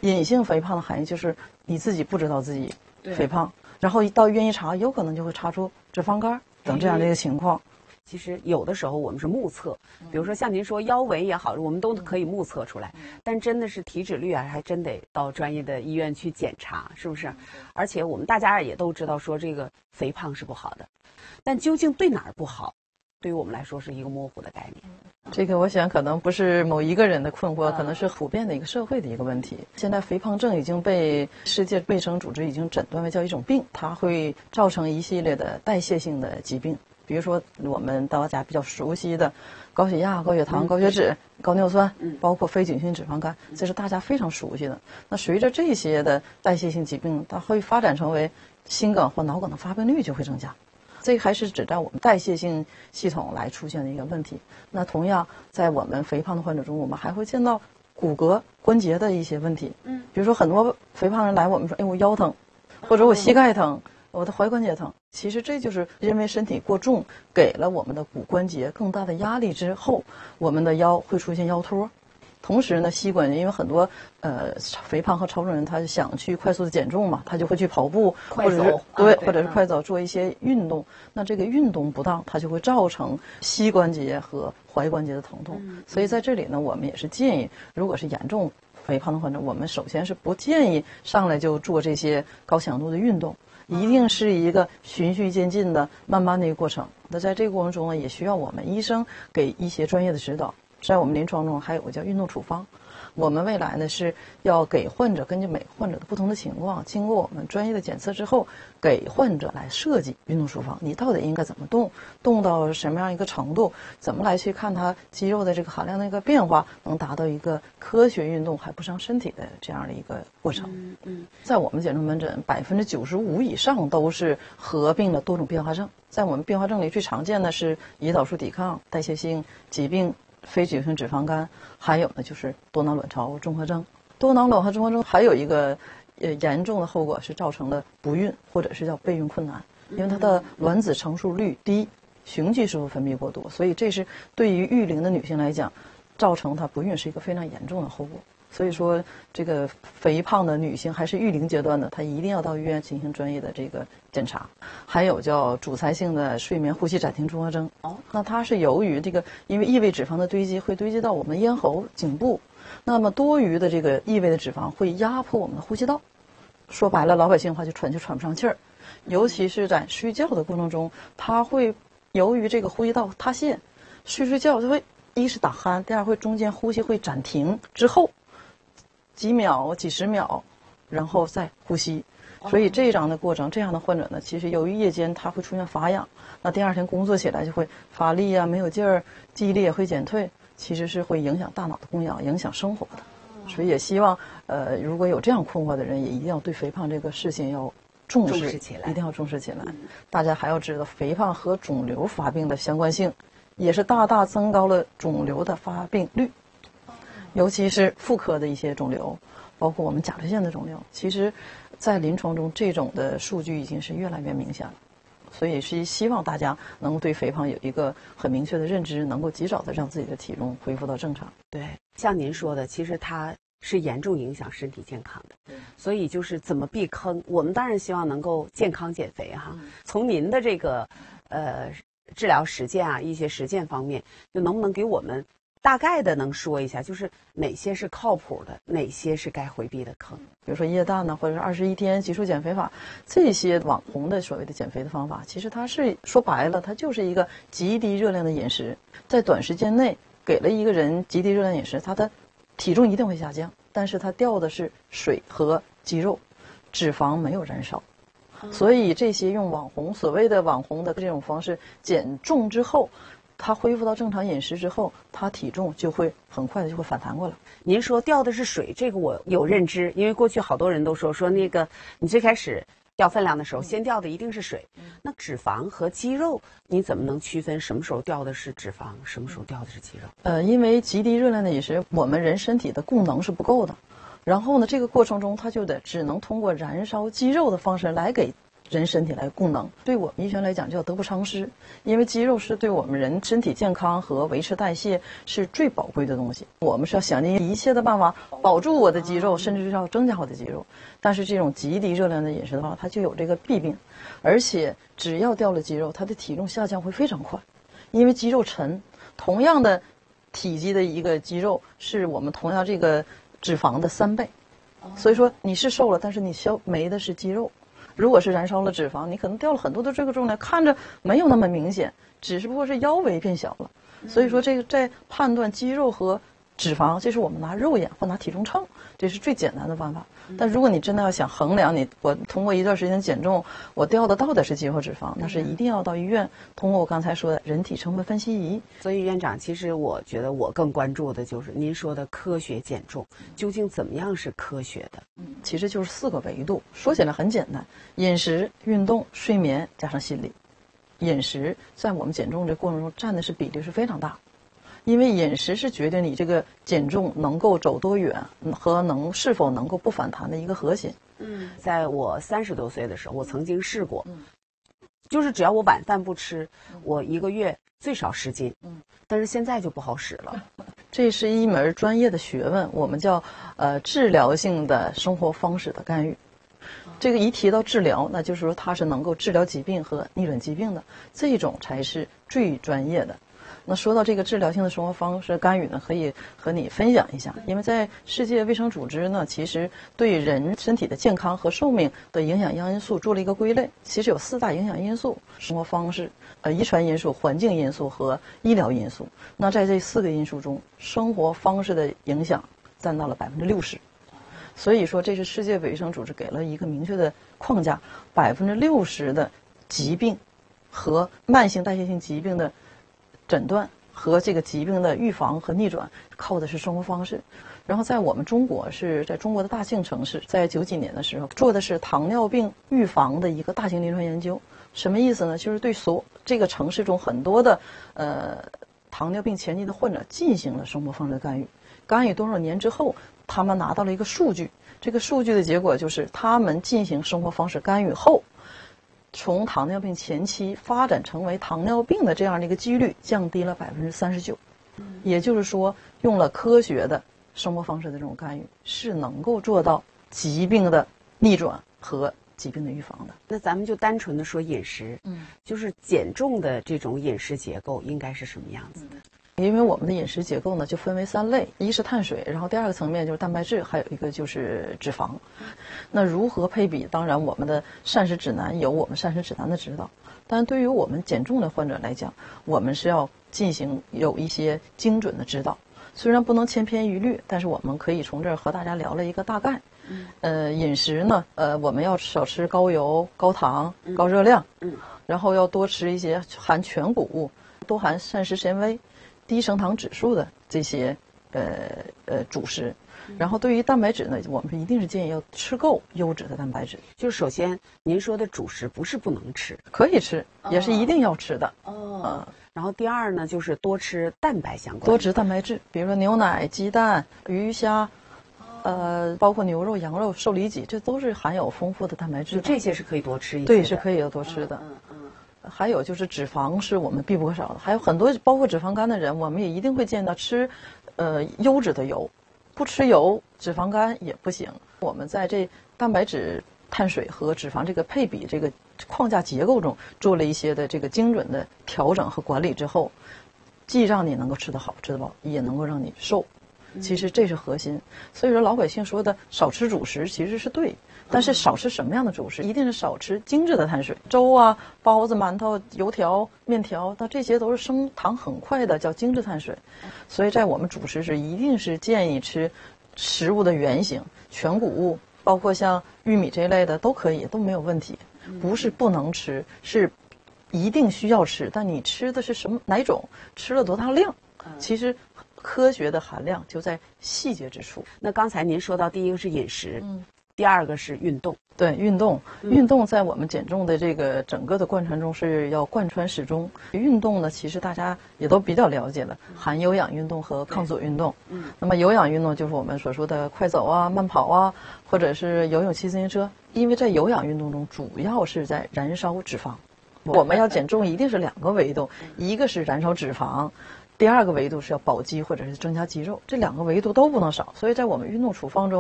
隐性肥胖的含义就是你自己不知道自己肥胖，然后到医院一查，有可能就会查出脂肪肝等这样的一个情况。 其实有的时候我们是目测，比如说像您说腰围也好，我们都可以目测出来，但真的是体脂率啊，还真得到专业的医院去检查，是不是？而且我们大家也都知道说这个肥胖是不好的，但究竟对哪儿不好，对于我们来说是一个模糊的概念。 这个我想可能不是某一个人的困惑，可能是普遍的一个社会的一个问题。现在肥胖症已经被世界卫生组织已经诊断为叫一种病，它会造成一系列的代谢性的疾病。比如说我们大家比较熟悉的高血压、高血糖、高血脂、高尿酸，包括非菌性脂肪肝，这是大家非常熟悉的。那随着这些的代谢性疾病，它会发展成为心梗或脑梗的发病率就会增加。这还是指在我们代谢性系统来出现的一个问题。那同样在我们肥胖的患者中，我们还会见到骨骼关节的一些问题。比如说很多肥胖人来我们说，哎，我腰疼，或者我膝盖疼，我的踝关节疼，其实这就是因为身体过重，给了我们的骨关节更大的压力之后，我们的腰会出现腰托。同时呢，膝关节因为很多肥胖和超重人，他想去快速的减重嘛，他就会去跑步，或者是或者是快走做一些运动。那这个运动不当，它就会造成膝关节和踝关节的疼痛。所以在这里呢，我们也是建议，如果是严重肥胖的患者，我们首先是不建议上来就做这些高强度的运动。一定是一个循序渐进的慢慢的一个过程。那在这个过程中呢，也需要我们医生给一些专业的指导。在我们临床中还有个叫运动处方，我们未来呢是要给患者根据每个患者的不同的情况，经过我们专业的检测之后，给患者来设计运动处方。你到底应该怎么动，动到什么样一个程度，怎么来去看它肌肉的这个含量的一个变化，能达到一个科学运动还不伤身体的这样的一个过程。在我们减重门诊95%以上都是合并了多种变化症。在我们变化症里最常见的是胰岛素抵抗、代谢性疾病、非菌性脂肪肝，还有呢就是多囊卵巢综合征。多囊卵巢综合征还有一个严重的后果是造成了不孕或者是叫备孕困难，因为它的卵子成熟率低，雄激素分泌过多，所以这是对于育龄的女性来讲，造成她不孕是一个非常严重的后果。所以说这个肥胖的女性还是育龄阶段的，她一定要到医院进行专业的这个检查。还有叫阻塞性的睡眠呼吸暂停综合征，那它是由于这个因为异位脂肪的堆积会堆积到我们咽喉颈部，那么多余的这个异位的脂肪会压迫我们的呼吸道，说白了老百姓话就喘不上气儿，尤其是在睡觉的过程中，它会由于这个呼吸道塌陷，睡觉就会一是打鼾，第二会中间呼吸会暂停之后几秒几十秒，然后再呼吸。所以这样的过程，这样的患者呢，其实由于夜间他会出现乏氧，那第二天工作起来就会乏力啊，没有劲儿，记忆力也会减退，其实是会影响大脑的供氧，影响生活的。所以也希望如果有这样困惑的人，也一定要对肥胖这个事情要重视起来，一定要重视起来。大家还要知道，肥胖和肿瘤发病的相关性，也是大大增高了肿瘤的发病率，尤其是妇科的一些肿瘤，包括我们甲状腺的肿瘤。其实在临床中这种的数据已经是越来越明显了，所以是希望大家能够对肥胖有一个很明确的认知，能够及早的让自己的体重恢复到正常。 对，像您说的，其实它是严重影响身体健康的，所以就是怎么避坑，我们当然希望能够健康减肥哈。从您的这个治疗实践啊，一些实践方面，就能不能给我们大概的能说一下，就是哪些是靠谱的，哪些是该回避的坑？ 比如说液氮呢，或者是21天急速减肥法，这些网红的所谓的减肥的方法，其实它是说白了，它就是一个极低热量的饮食，在短时间内给了一个人极低热量饮食，他的体重一定会下降，但是他掉的是水和肌肉，脂肪没有燃烧。所以这些用所谓的网红的这种方式减重之后，他恢复到正常饮食之后，他体重就会很快的就会反弹过来。 您说掉的是水，这个我有认知，因为过去好多人都说那个你最开始掉分量的时候，先掉的一定是水。那脂肪和肌肉，你怎么能区分什么时候掉的是脂肪，什么时候掉的是肌肉？ 因为极低热量的饮食，我们人身体的供能是不够的。然后呢，这个过程中，它就只能通过燃烧肌肉的方式来给人身体来供能。对我们医学来讲叫得不偿失，因为肌肉是对我们人身体健康和维持代谢是最宝贵的东西。我们是要想尽一切的办法保住我的肌肉，甚至是要增加我的肌肉。但是这种极低热量的饮食的话，它就有这个弊病，而且只要掉了肌肉，它的体重下降会非常快，因为肌肉沉。同样的体积的一个肌肉是我们同样这个脂肪的3倍。所以说你是瘦了，但是你没的是肌肉。如果是燃烧了脂肪，你可能掉了很多的这个重量，看着没有那么明显，只不过是腰围变小了。所以说这个在判断肌肉和脂肪，这是我们拿肉眼或拿体重秤，这是最简单的办法。但如果你真的要想衡量我通过一段时间减重，我掉的到底是肌肉脂肪，那是一定要到医院通过我刚才说的人体成分分析仪。 所以院长，其实我觉得我更关注的就是您说的科学减重，究竟怎么样是科学的？ 其实就是4个维度，说起来很简单：饮食、运动、睡眠加上心理。饮食在我们减重这过程中占的是比例是非常大。因为饮食是决定你这个减重能够走多远和是否能够不反弹的一个核心。 在我30多岁的时候，我曾经试过，就是只要我晚饭不吃，我1个月最少10斤。但是现在就不好使了。 这是一门专业的学问，我们叫治疗性的生活方式的干预。这个一提到治疗，那就是说它是能够治疗疾病和逆转疾病的，这种才是最专业的。那说到这个治疗性的生活方式干预呢，可以和你分享一下。因为在世界卫生组织呢，其实对人身体的健康和寿命的影响因素做了一个归类，其实有4大影响因素：生活方式、遗传因素、环境因素和医疗因素。那在这4个因素中，生活方式的影响占到了60%。所以说，这是世界卫生组织给了一个明确的框架，60%的疾病和慢性代谢性疾病的诊断和这个疾病的预防和逆转靠的是生活方式。然后在我们中国是在中国的大庆城市，在90几年的时候做的是糖尿病预防的一个大型临床研究。什么意思呢？就是对这个城市中很多的糖尿病前期的患者进行了生活方式的干预。干预多少年之后，他们拿到了一个数据，这个数据的结果就是他们进行生活方式干预后，从糖尿病前期发展成为糖尿病的这样的一个几率降低了39%。也就是说，用了科学的生活方式的这种干预，是能够做到疾病的逆转和疾病的预防的。 那咱们就单纯的说饮食，就是减重的这种饮食结构应该是什么样子的？ 因为我们的饮食结构呢，就分为3类，一是碳水，然后第2个层面就是蛋白质，还有一个就是脂肪。那如何配比？当然，我们的膳食指南有我们膳食指南的指导，但对于我们减重的患者来讲，我们是要进行有一些精准的指导。虽然不能千篇一律，但是我们可以从这儿和大家聊了一个大概。饮食呢，我们要少吃高油、高糖、高热量，然后要多吃一些含全谷物、多含膳食纤维、低升糖指数的这些主食。然后对于蛋白质呢，我们一定是建议要吃够优质的蛋白质。 就是首先您说的主食不是不能吃， 可以吃，也是一定要吃的。 然后第2呢，就是多吃蛋白相关的， 多吃蛋白质，比如说牛奶、鸡蛋、鱼虾，包括牛肉、羊肉、瘦里脊，这都是含有丰富的蛋白质的。 这些是可以多吃一些的。 对，是可以多吃的。还有就是脂肪是我们必不可少的，还有很多包括脂肪肝的人，我们也一定会建议他吃优质的油，不吃油脂肪肝也不行。我们在这蛋白质、碳水和脂肪这个配比这个框架结构中做了一些的这个精准的调整和管理之后，既让你能够吃得好吃得饱，也能够让你瘦。其实这是核心。所以说老百姓说的少吃主食其实是对，但是少吃什么样的主食？一定是少吃精致的碳水，粥啊、包子、馒头、油条、面条，那这些都是升糖很快的，叫精致碳水。所以在我们主食是一定是建议吃食物的原型，全谷物，包括像玉米这一类的都可以，都没有问题。不是不能吃，是一定需要吃，但你吃的是哪种，吃了多大量，其实科学的含量就在细节之处。 那刚才您说到第一个是饮食， 第二个是运动。 对，运动在我们减重的这个整个的贯穿中是要贯穿始终。运动呢，其实大家也都比较了解的，含有氧运动和抗阻运动。那么有氧运动就是我们所说的快走啊、慢跑啊，或者是游泳、骑自行车。因为在有氧运动中，主要是在燃烧脂肪。我们要减重，一定是2个维度，一个是燃烧脂肪。第2个维度是要保肌或者是增加肌肉，这2个维度都不能少。所以在我们运动处方中，